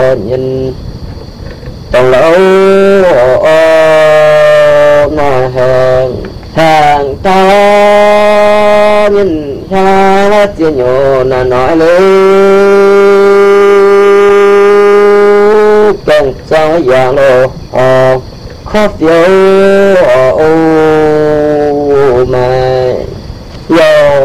nhìn tầng lâu mà hàng ta nhìn xa chia nhỏ là nói lên công sao dạng lộ khó phiếu mà